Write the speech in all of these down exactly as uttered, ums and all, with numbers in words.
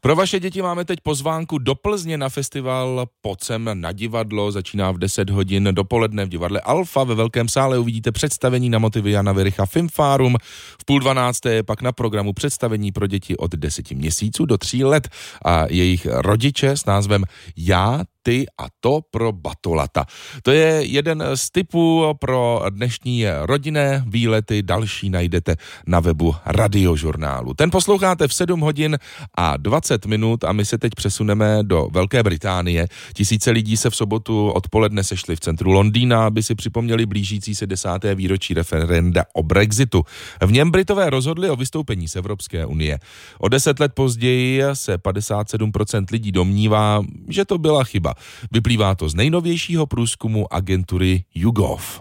Pro vaše děti máme teď pozvánku do Plzně na festival Pojď sem na divadlo. Začíná v deset hodin dopoledne v divadle Alfa. Ve velkém sále uvidíte představení na motivy Jana Wericha Filmfárum. V půl dvanácté je pak na programu představení pro děti od deseti měsíců do tří let a jejich rodiče s názvem Já, ty a to pro batolata. To je jeden z typů pro dnešní rodinné výlety. Další najdete na webu Radiožurnálu. Ten posloucháte v sedm hodin a dvacet minut a my se teď přesuneme do Velké Británie. Tisíce lidí se v sobotu odpoledne sešli v centru Londýna, aby si připomněli blížící se desáté výročí referenda o Brexitu. V něm Britové rozhodli o vystoupení z Evropské unie. O deset let později se padesát sedm procent lidí domnívá, že to byla chyba. Vyplývá to z nejnovějšího průzkumu agentury YouGov.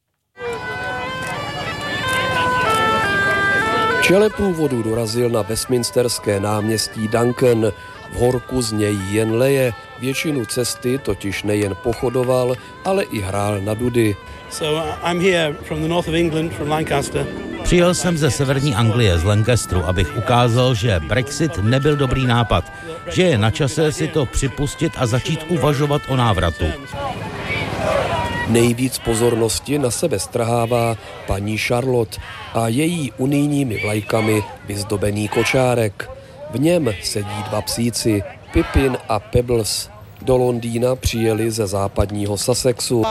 V čele průvodu dorazil na Westminsterské náměstí Duncan. V horku z něj jen leje. Většinu cesty totiž nejen pochodoval, ale i hrál na dudy. So I'm here from the north of England, from Lancaster. Přijel jsem ze severní Anglie, z Lancasteru, abych ukázal, že Brexit nebyl dobrý nápad, že je na čase si to připustit a začít uvažovat o návratu. Nejvíc pozornosti na sebe strhává paní Charlotte a její unijními vlajkami vyzdobený kočárek. V něm sedí dva psíci, Pippin a Pebbles. Do Londýna přijeli ze západního Sussexu.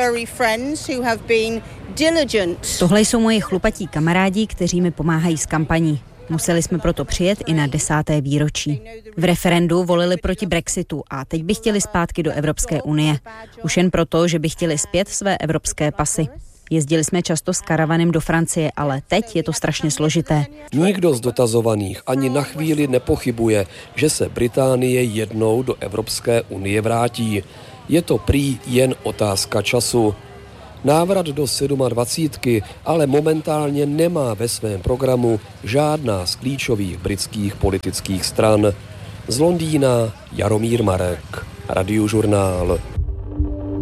Tohle jsou moji chlupatí kamarádi, kteří mi pomáhají s kampaní. Museli jsme proto přijet i na desáté výročí. V referendu volili proti Brexitu a teď by chtěli zpátky do Evropské unie. Už jen proto, že by chtěli zpět své evropské pasy. Jezdili jsme často s karavanem do Francie, ale teď je to strašně složité. Nikdo z dotazovaných ani na chvíli nepochybuje, že se Británie jednou do Evropské unie vrátí. Je to prý jen otázka času. Návrat do sedmadvacítky ale momentálně nemá ve svém programu žádná z klíčových britských politických stran. Z Londýna Jaromír Marek, Radiožurnál.